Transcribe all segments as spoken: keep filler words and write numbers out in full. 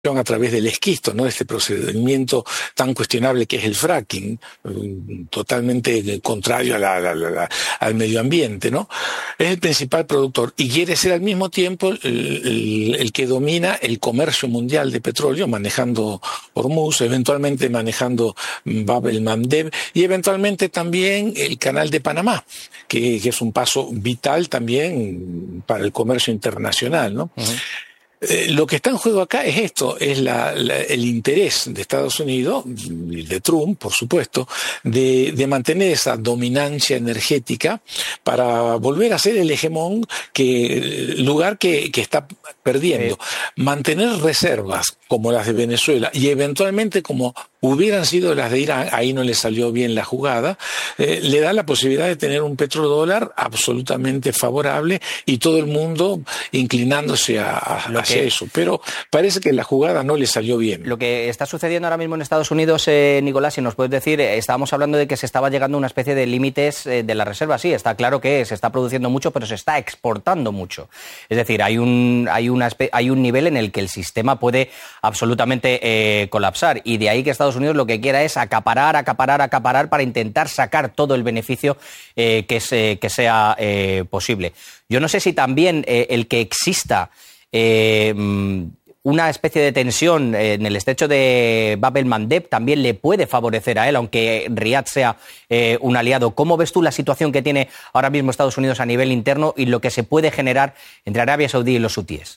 a través del esquisto, ¿no? Este procedimiento tan cuestionable que es el fracking, totalmente contrario a la, la, la, la, al medio ambiente, ¿no? Es el principal productor y quiere ser al mismo tiempo el, el, el que domina el comercio mundial de petróleo, manejando Hormuz, eventualmente manejando Bab el-Mandeb y eventualmente también el canal de Panamá, que, que es un paso vital también para el comercio internacional, ¿no? Uh-huh. Eh, lo que está en juego acá es esto, es la, la, el interés de Estados Unidos, y de Trump, por supuesto, de, de mantener esa dominancia energética para volver a ser el hegemón, que el lugar que, que está perdiendo. Sí. Mantener reservas como las de Venezuela y eventualmente como hubieran sido las de Irán, ahí no le salió bien la jugada, eh, le da la posibilidad de tener un petrodólar absolutamente favorable y todo el mundo inclinándose a, a, hacia que, eso. Pero parece que la jugada no le salió bien. Lo que está sucediendo ahora mismo en Estados Unidos, eh, Nicolás, si nos puedes decir, eh, estábamos hablando de que se estaba llegando a una especie de límites eh, de la reserva. Sí, está claro que se está produciendo mucho, pero se está exportando mucho. Es decir, hay un, hay una, hay un nivel en el que el sistema puede absolutamente eh, colapsar, y de ahí que Estados Unidos lo que quiera es acaparar, acaparar, acaparar para intentar sacar todo el beneficio eh, que, se, que sea eh, posible. Yo no sé si también eh, el que exista eh, una especie de tensión en el estrecho de Bab el-Mandeb también le puede favorecer a él, aunque Riad sea eh, un aliado. ¿Cómo ves tú la situación que tiene ahora mismo Estados Unidos a nivel interno y lo que se puede generar entre Arabia Saudí y los hutíes?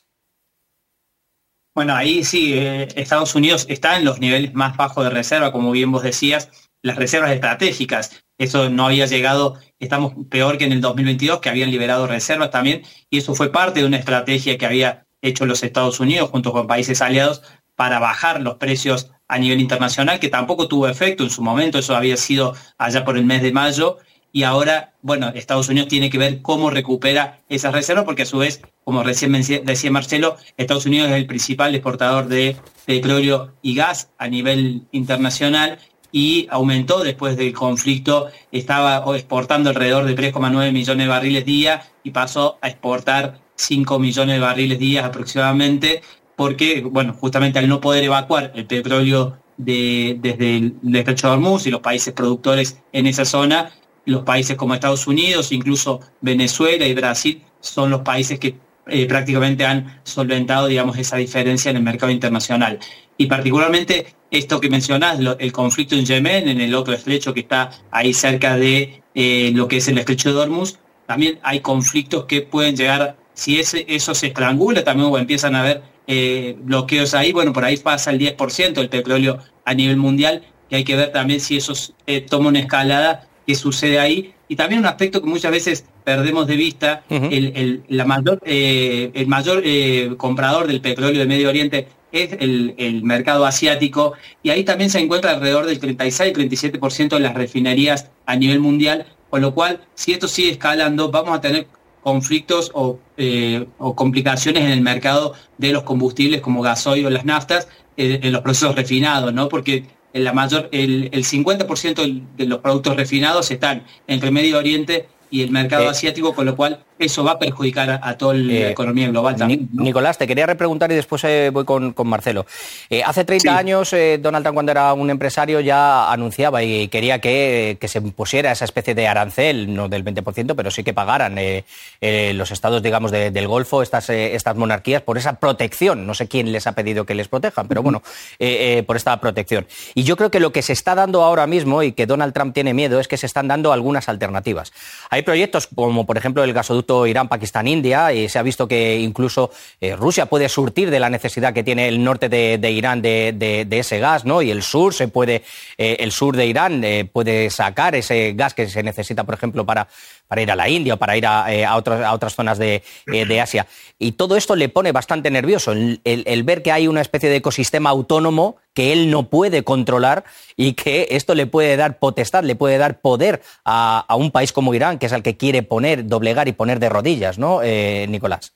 Bueno, ahí sí, eh, Estados Unidos está en los niveles más bajos de reserva, como bien vos decías, las reservas estratégicas. Eso no había llegado, estamos peor que en el dos mil veintidós, que habían liberado reservas también, y eso fue parte de una estrategia que había hecho los Estados Unidos junto con países aliados para bajar los precios a nivel internacional, que tampoco tuvo efecto en su momento. Eso había sido allá por el mes de mayo. Y ahora, bueno, Estados Unidos tiene que ver cómo recupera esas reservas, porque a su vez, como recién decía Marcelo, Estados Unidos es el principal exportador de petróleo y gas a nivel internacional y aumentó después del conflicto, estaba exportando alrededor de tres coma nueve millones de barriles día y pasó a exportar cinco millones de barriles día aproximadamente, porque, bueno, justamente al no poder evacuar el petróleo de, desde el estrecho de Hormuz y los países productores en esa zona, los países como Estados Unidos, incluso Venezuela y Brasil, son los países que eh, prácticamente han solventado, digamos, esa diferencia en el mercado internacional. Y particularmente esto que mencionás, lo, el conflicto en Yemen, en el otro estrecho que está ahí cerca de eh, lo que es el estrecho de Hormuz, también hay conflictos que pueden llegar, si ese, eso se estrangula también o empiezan a haber eh, bloqueos ahí, bueno, por ahí pasa el diez por ciento del petróleo a nivel mundial, y hay que ver también si eso eh, toma una escalada, qué sucede ahí. Y también un aspecto que muchas veces perdemos de vista, uh-huh. el, el, la mayor, eh, el mayor eh, comprador del petróleo de Medio Oriente es el, el mercado asiático, y ahí también se encuentra alrededor del treinta y seis a treinta y siete por ciento de las refinerías a nivel mundial, con lo cual, si esto sigue escalando, vamos a tener conflictos o, eh, o complicaciones en el mercado de los combustibles como gasoil o las naftas, eh, en los procesos refinados, ¿no? Porque la mayor, el, el cincuenta por ciento de los productos refinados están entre Medio Oriente y el mercado eh, asiático, con lo cual eso va a perjudicar a, a toda la eh, economía global también, ¿no? Nicolás, te quería repreguntar y después eh, voy con, con Marcelo. Eh, hace treinta sí. años, eh, Donald Trump, cuando era un empresario, ya anunciaba y quería que, que se impusiera esa especie de arancel, no del veinte por ciento, pero sí que pagaran eh, eh, los estados, digamos, de, del Golfo, estas, eh, estas monarquías, por esa protección. No sé quién les ha pedido que les protejan, pero bueno, eh, eh, por esta protección. Y yo creo que lo que se está dando ahora mismo, y que Donald Trump tiene miedo, es que se están dando algunas alternativas. Hay proyectos como, por ejemplo, el gasoducto Irán, Pakistán, India, y se ha visto que incluso eh, Rusia puede surtir de la necesidad que tiene el norte de, de Irán de, de, de ese gas, ¿no? Y el sur se puede, eh, el sur de Irán eh, puede sacar ese gas que se necesita, por ejemplo, para, para ir a la India o para ir a, eh, a, otros, a otras zonas de, eh, de Asia. Y todo esto le pone bastante nervioso, el, el, el ver que hay una especie de ecosistema autónomo que él no puede controlar y que esto le puede dar potestad, le puede dar poder a, a un país como Irán, que es al que quiere poner, doblegar y poner de rodillas, ¿no, eh, Nicolás?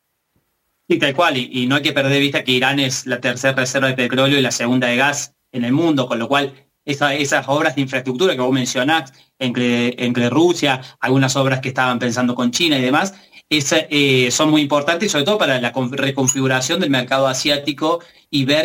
Sí, tal cual, y, y no hay que perder de vista que Irán es la tercera reserva de petróleo y la segunda de gas en el mundo, con lo cual esa, esas obras de infraestructura que vos mencionás, entre, entre Rusia, algunas obras que estaban pensando con China y demás, es, eh, son muy importantes, sobre todo para la reconfiguración del mercado asiático y ver